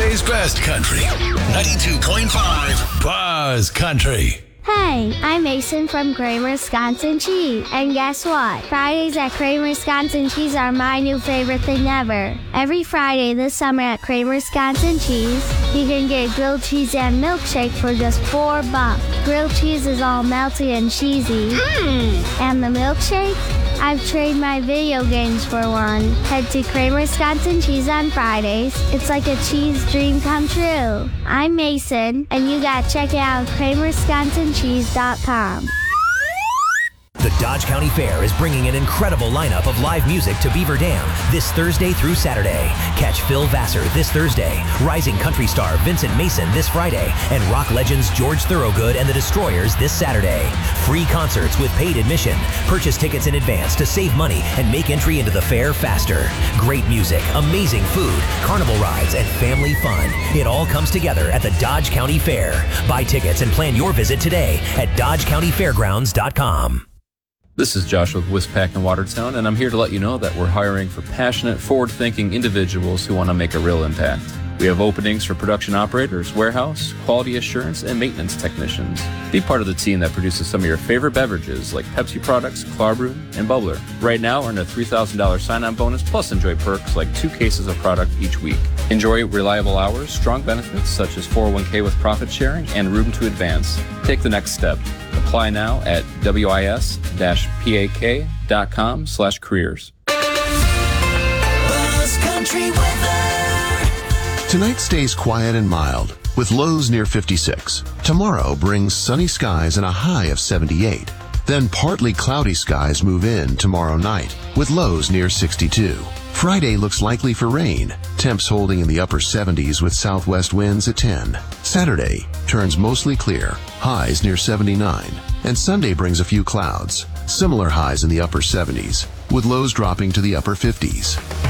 Today's best country. 92.5 Buzz Country. Hey, I'm Mason from Kramer Wisconsin Cheese. And guess what? Fridays at Kramer Wisconsin Cheese are my new favorite thing ever. Every Friday this summer at Kramer Wisconsin Cheese, you can get grilled cheese and milkshake for just $4. Grilled cheese is all melty and cheesy. And the milkshake? I've traded my video games for one. Head to Kramer Wisconsin Cheese on Fridays. It's like a cheese dream come true. I'm Mason, and you gotta check it out at KramerWisconsinCheese.com. The Dodge County Fair is bringing an incredible lineup of live music to Beaver Dam this Thursday through Saturday. Catch Phil Vassar this Thursday, rising country star Vincent Mason this Friday, and rock legends George Thorogood and the Destroyers this Saturday. Free concerts with paid admission. Purchase tickets in advance to save money and make entry into the fair faster. Great music, amazing food, carnival rides, and family fun. It all comes together at the Dodge County Fair. Buy tickets and plan your visit today at DodgeCountyFairgrounds.com. This is Joshua with Westpac in Watertown, and I'm here to let you know that we're hiring for passionate, forward-thinking individuals who want to make a real impact. We have openings for production operators, warehouse, quality assurance, and maintenance technicians. Be part of the team that produces some of your favorite beverages like Pepsi products, Clarbrew, and Bubbler. Right now, earn a $3,000 sign-on bonus, plus enjoy perks like 2 cases of product each week. Enjoy reliable hours, strong benefits such as 401k with profit sharing, and room to advance. Take the next step. Apply now at wis-pak.com/careers. Buzz Country weather. Tonight stays quiet and mild, with lows near 56. Tomorrow brings sunny skies and a high of 78. Then partly cloudy skies move in tomorrow night, with lows near 62. Friday looks likely for rain, temps holding in the upper 70s with southwest winds at 10. Saturday turns mostly clear, highs near 79. And Sunday brings a few clouds, similar highs in the upper 70s, with lows dropping to the upper 50s.